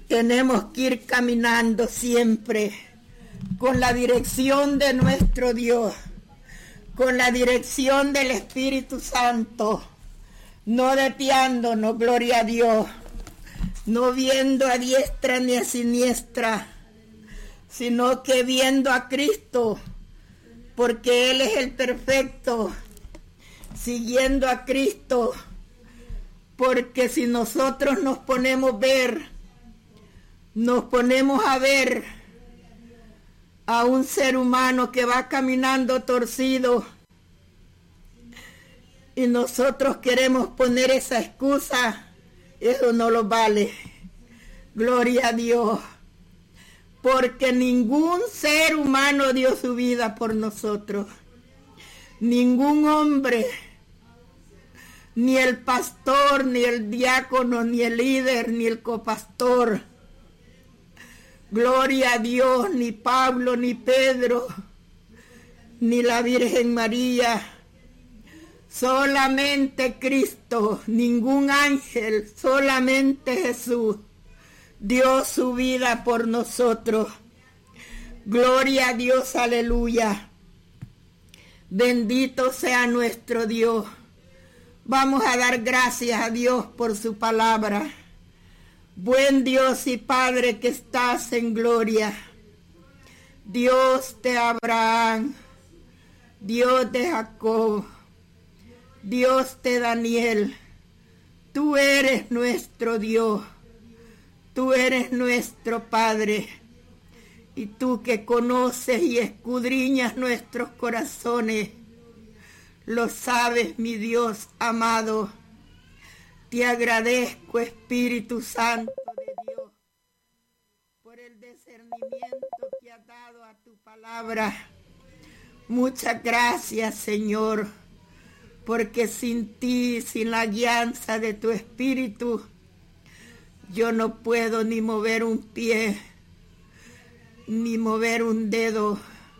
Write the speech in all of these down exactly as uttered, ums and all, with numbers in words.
Tenemos que ir caminando siempre con la dirección de nuestro Dios, con la dirección del Espíritu Santo, no desviándonos, gloria a Dios, no viendo a diestra ni a siniestra, sino que viendo a Cristo, porque Él es el perfecto, siguiendo a Cristo, porque si nosotros nos ponemos a ver, nos ponemos a ver a un ser humano que va caminando torcido y nosotros queremos poner esa excusa, eso no lo vale. Gloria a Dios, porque ningún ser humano dio su vida por nosotros, ningún hombre, ni el pastor, ni el diácono, ni el líder, ni el copastor. Gloria a Dios, ni Pablo, ni Pedro, ni la Virgen María. Solamente Cristo, ningún ángel, solamente Jesús dio su vida por nosotros. Gloria a Dios, aleluya. Bendito sea nuestro Dios. Vamos a dar gracias a Dios por su palabra. Buen Dios y Padre que estás en gloria, Dios de Abraham, Dios de Jacob, Dios de Daniel, tú eres nuestro Dios, tú eres nuestro Padre, y tú que conoces y escudriñas nuestros corazones, lo sabes, mi Dios amado. Te agradezco, Espíritu Santo de Dios, por el discernimiento que has dado a tu palabra. Muchas gracias, Señor, porque sin ti, sin la guianza de tu Espíritu, yo no puedo ni mover un pie, ni mover un dedo.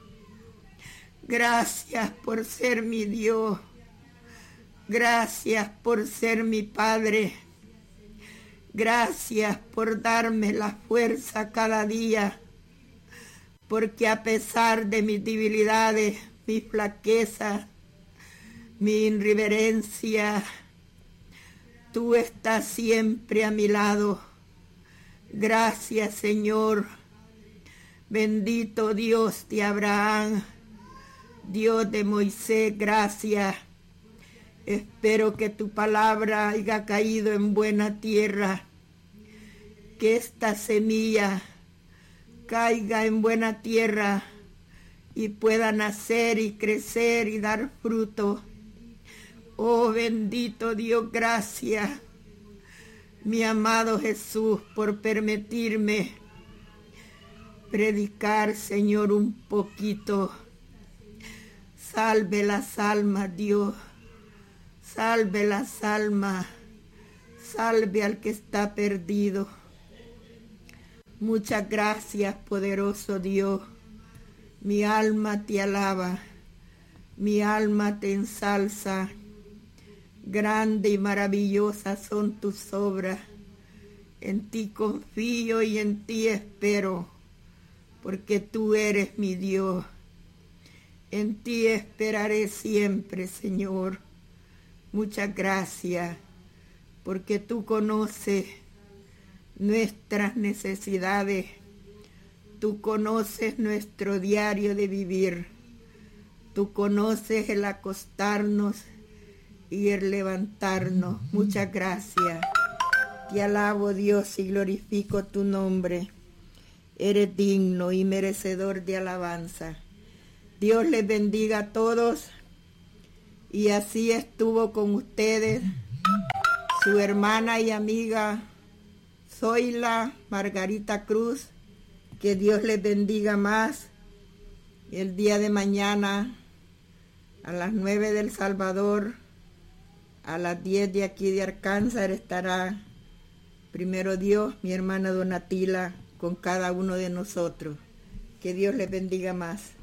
Gracias por ser mi Dios. Gracias por ser mi Padre. Gracias por darme la fuerza cada día. Porque a pesar de mis debilidades, mis flaquezas, mi irreverencia, tú estás siempre a mi lado. Gracias, Señor. Bendito Dios de Abraham, Dios de Moisés, gracias. Espero que tu palabra haya caído en buena tierra, que esta semilla caiga en buena tierra y pueda nacer y crecer y dar fruto. Oh bendito Dios, gracias, mi amado Jesús, por permitirme predicar, Señor, un poquito. Salve las almas, Dios. Salve las almas, salve al que está perdido. Muchas gracias, poderoso Dios. Mi alma te alaba, mi alma te ensalza. Grande y maravillosa son tus obras. En ti confío y en ti espero, porque tú eres mi Dios. En ti esperaré siempre, Señor. Muchas gracias, porque tú conoces nuestras necesidades, tú conoces nuestro diario de vivir, tú conoces el acostarnos y el levantarnos. Muchas gracias. Te alabo, Dios, y glorifico tu nombre. Eres digno y merecedor de alabanza. Dios les bendiga a todos. Y así estuvo con ustedes su hermana y amiga Zoila Margarita Cruz. Que Dios les bendiga más. El día de mañana a las nueve del Salvador, a las diez de aquí de Arkansas, estará primero Dios, mi hermana Donatila, con cada uno de nosotros. Que Dios les bendiga más.